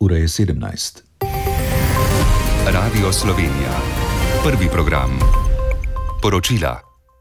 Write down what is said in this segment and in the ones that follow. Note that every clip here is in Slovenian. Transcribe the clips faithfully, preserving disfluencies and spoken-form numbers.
Ura je sedemnajst. Radio Slovenija. Prvi program. Poročila.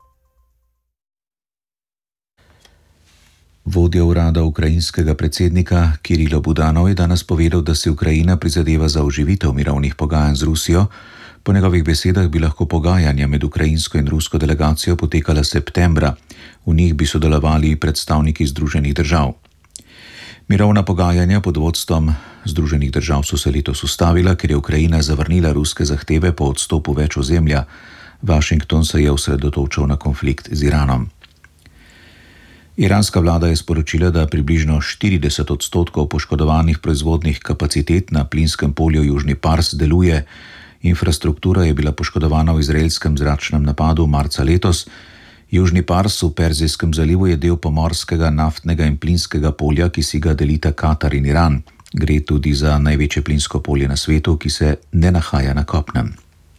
Vodja urada ukrajinskega predsednika Kirilo Budanov je danes povedal, da si Ukrajina prizadeva za oživitev mirovnih pogajanj z Rusijo. Po njegovih besedah bi lahko pogajanja med ukrajinsko in rusko delegacijo potekala septembra. V njih bi sodelovali predstavniki Združenih držav. Mirovna pogajanja pod vodstvom Združenih držav so se letos ustavila, ker je Ukrajina zavrnila ruske zahteve po odstopu več ozemlja. Washington se je osredotočil na konflikt z Iranom. Iranska vlada je sporočila, da približno štirideset odstotkov poškodovanih proizvodnih kapacitet na plinskem polju Južni Pars deluje. Infrastruktura je bila poškodovana v izraelskem zračnem napadu marca letos. Južni Pars v Perzijskem zalivu je del pomorskega naftnega in plinskega polja, ki si ga delita Katar in Iran. Gre tudi za največje plinsko polje na svetu, ki se ne nahaja na kopnem.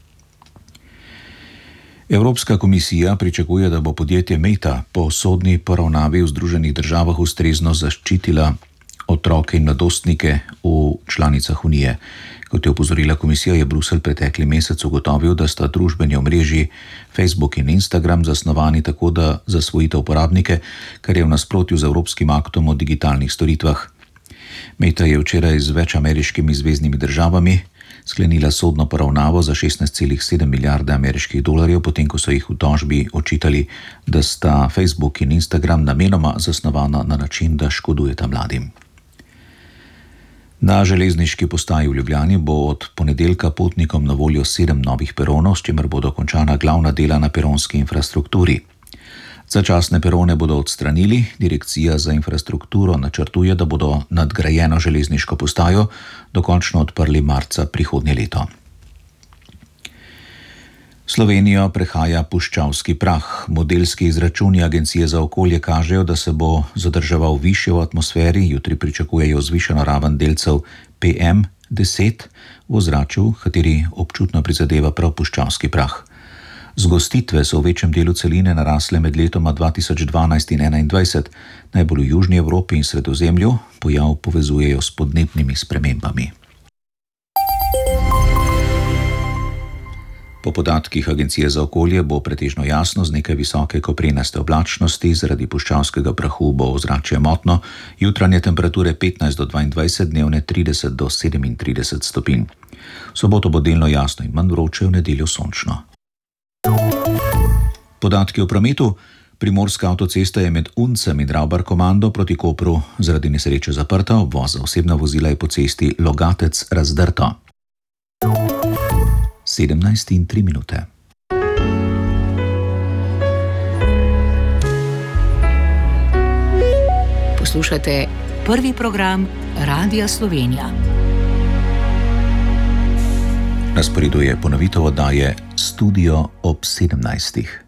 Evropska komisija pričakuje, da bo podjetje Meta po sodni poravnavi v Združenih državah ustrezno zaščitila otroke in mladostnike v članicah Unije. Kot je opozorila komisija, je Bruselj pretekli mesec ugotovil, da sta družbeni omrežji Facebook in Instagram zasnovani tako, da zasvojita uporabnike, kar je v nasprotju z Evropskim aktom o digitalnih storitvah. Meta je včeraj z več ameriškimi zveznimi državami sklenila sodno poravnavo za šestnajst celih sedem milijarde ameriških dolarjev, potem ko so jih v tožbi očitali, da sta Facebook in Instagram namenoma zasnovana na način, da škodujeta mladim. Na železniški postaji v Ljubljani bo od ponedeljka potnikom na voljo sedem novih peronov, s čimer bodo končana glavna dela na peronski infrastrukturi. Začasne perone bodo odstranili, Direkcija za infrastrukturo načrtuje, da bodo nadgrajeno železniško postajo dokončno odprli marca prihodnje leto. Slovenijo prehaja puščavski prah. Modelski izračuni Agencije za okolje kažejo, da se bo zadrževal višje v atmosferi, jutri pričakujejo zvišano raven delcev P M deset v ozračju, kateri občutno prizadeva prav puščavski prah. Zgostitve so v večjem delu celine narasle med letoma dva tisoč dvanajst in enaindvajset, najbolj v Južni Evropi in Sredozemlju, pojav povezujejo s podnebnimi spremembami. Po podatkih Agencije za okolje bo pretežno jasno z nekaj visoke koprenaste oblačnosti, zaradi puščavskega prahu bo ozračje motno, jutranje temperature petnajst do dvaindvajset, dnevne trideset do sedemintrideset stopinj. V soboto bo delno jasno in manj vroče, v nedeljo sončno. Podatki o prometu. Primorska avtocesta je med Uncem in Ravbar-Komando proti Kopru zaradi nesreče zaprta, obvoz za osebna vozila je po cesti Logatec-Razdrto. sedemnajst in tri minute. Poslušate prvi program Radia Slovenija. Na sporedu je ponovitev oddaje Studio ob sedemnajstih.